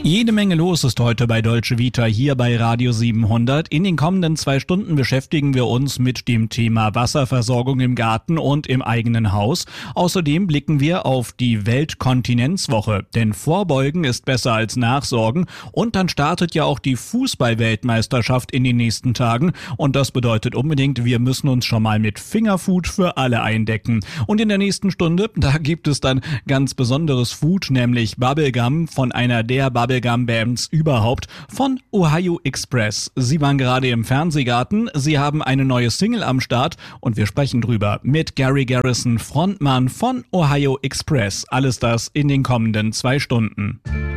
Jede Menge los ist heute bei Dolce Vita hier bei Radio 700. In den kommenden 2 Stunden beschäftigen wir uns mit dem Thema Wasserversorgung im Garten und im eigenen Haus. Außerdem blicken wir auf die Weltkontinenzwoche, denn Vorbeugen ist besser als Nachsorgen. Und dann startet ja auch die Fußball-Weltmeisterschaft in den nächsten Tagen. Und das bedeutet unbedingt, wir müssen uns schon mal mit Fingerfood für alle eindecken. Und in der nächsten Stunde, da gibt es dann ganz besonderes Food, nämlich Bubblegum von einer der Bubblegum-Bands überhaupt, von Ohio Express. Sie waren gerade im Fernsehgarten, sie haben eine neue Single am Start und wir sprechen drüber mit Gary Garrison, Frontmann von Ohio Express. Alles das in den kommenden 2 Stunden.